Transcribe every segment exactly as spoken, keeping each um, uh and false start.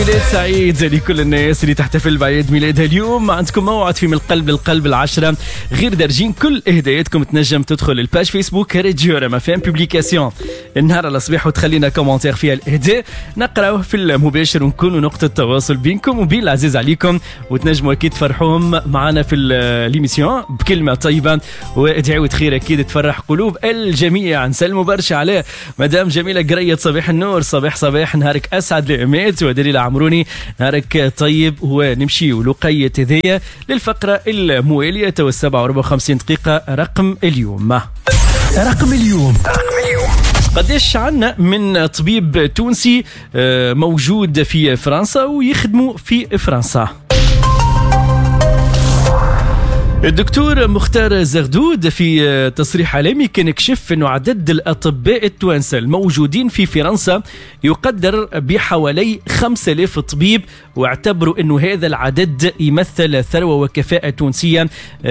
ميلاد سعيد لكل الناس اللي تحتفل بعيد ميلادها اليوم. عندكم موعد في من القلب للقلب العشرة غير دارجين. كل اهداياتكم تنجم تدخل الباج فيسبوك راديو رام اف ام بوبليكاسيون النهار الصباح وتخلينا كومنتير فيها الاهداء نقراوه في المباشر ونكونوا نقطة تواصل بينكم وبين العزيز عليكم، وتنجموا اكيد تفرحوهم معنا في ليميسيون بكلمة طيبة وادعوا خير اكيد تفرح قلوب الجميع. نسلموا برشا على مدام جميلة قرية صباح النور. صباح صباح نهارك اسعد لأمات ودليل عمروني نهارك طيب. ونمشي ولقية هذية للفقرة الموالية تو السبعة وأربعة وخمسين دقيقة. رقم اليوم رقم اليوم قديش عنا من طبيب تونسي موجود في فرنسا ويخدموا في فرنسا؟ الدكتور مختار زغدود في تصريح عالمي كان كشف أنه عدد الأطباء التوانسة الموجودين في فرنسا يقدر بحوالي خمسة آلاف طبيب، واعتبروا أنه هذا العدد يمثل ثروة وكفاءة تونسية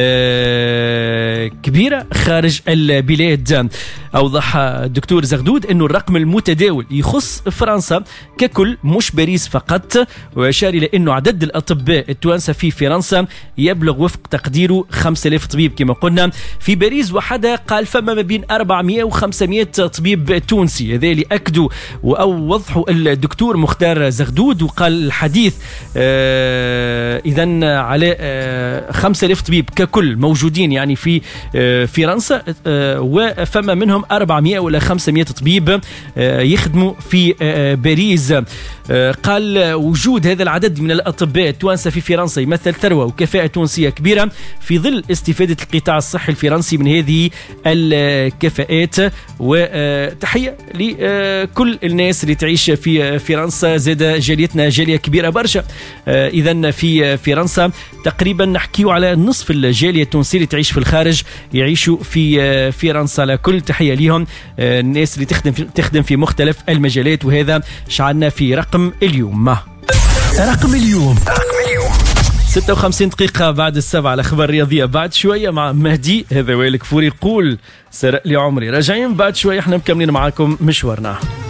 كبيرة خارج البلاد. أوضح الدكتور زغدود أنه الرقم المتداول يخص فرنسا ككل مش باريس فقط، وأشار إلى أنه عدد الأطباء التوانسة في فرنسا يبلغ وفق تقديره خمسة آلاف طبيب كما قلنا. في باريس وحدها قال فما ما بين أربعمائة وخمسمائة طبيب تونسي. هذا اللي أكدوا أو وضحوا الدكتور مختار زغدود، وقال الحديث آه إذن على آه خمسة آلاف طبيب ككل موجودين يعني في آه فرنسا، آه وفما منهم أربعمائة ولا خمسمائة طبيب آه يخدموا في آه باريس. آه قال وجود هذا العدد من الأطباء التوانسة في فرنسا يمثل ثروة وكفاءة تونسية كبيرة في ظل استفادة القطاع الصحي الفرنسي من هذه الكفاءات. وتحية لكل الناس اللي تعيش في فرنسا، زاد جاليتنا جالية كبيرة برشا. إذن في فرنسا تقريبا نحكيو على نصف الجالية التونسية اللي تعيش في الخارج يعيشوا في فرنسا. لكل تحية لهم الناس اللي تخدم في, تخدم في مختلف المجالات. وهذا شعلنا في رقم اليوم رقم اليوم ستة وخمسين دقيقة بعد السبعة. الأخبار الرياضية بعد شوية مع مهدي هذا ويلك فوري يقول سرق لي عمري. راجعين بعد شوية احنا مكملين معاكم مشوارنا.